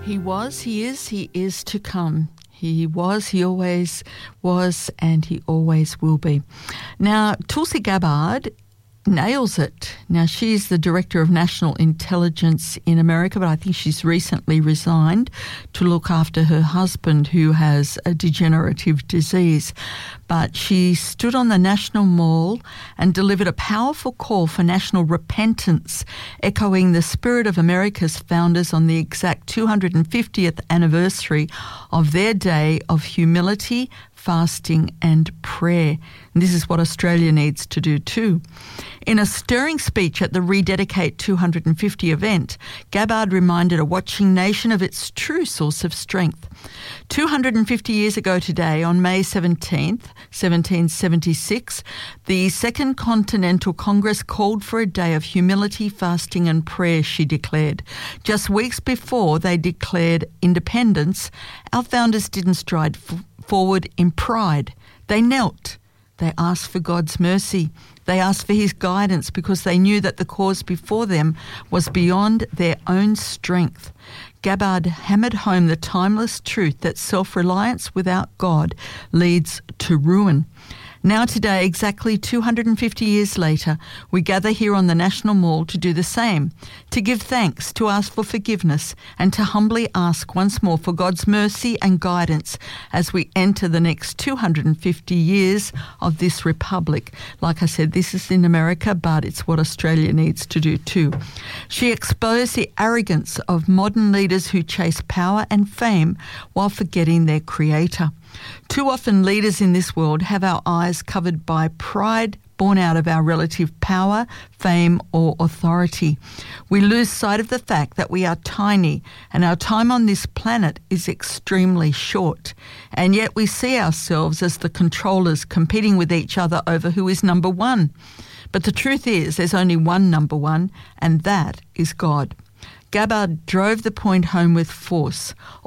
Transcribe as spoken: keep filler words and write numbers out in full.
He was, he is, he is to come. He was, he always was, and he always will be. Now, Tulsi Gabbard nails it. Now, she's the Director of National Intelligence in America, but I think she's recently resigned to look after her husband who has a degenerative disease. But she stood on the National Mall and delivered a powerful call for national repentance, echoing the spirit of America's founders on the exact two hundred fiftieth anniversary of their day of humility, fasting and prayer. And this is what Australia needs to do too. In a stirring speech at the Rededicate two hundred fifty event, Gabbard reminded a watching nation of its true source of strength. two hundred fifty years ago today, on May seventeenth, seventeen seventy-six, the Second Continental Congress called for a day of humility, fasting and prayer, she declared. Just weeks before they declared independence, our founders didn't stride f- forward in pride. They knelt. They asked for God's mercy. They asked for his guidance because they knew that the cause before them was beyond their own strength. Gabbard hammered home the timeless truth that self-reliance without God leads to ruin. Now today, exactly two hundred fifty years later, we gather here on the National Mall to do the same, to give thanks, to ask for forgiveness, and to humbly ask once more for God's mercy and guidance as we enter the next two hundred fifty years of this republic. Like I said, this is in America, but it's what Australia needs to do too. She exposed the arrogance of modern leaders who chase power and fame while forgetting their creator. Too often leaders in this world have our eyes covered by pride born out of our relative power, fame or authority. We lose sight of the fact that we are tiny and our time on this planet is extremely short. And yet we see ourselves as the controllers competing with each other over who is number one. But the truth is there's only one number one, and that is God. Gabbard drove the point home with force.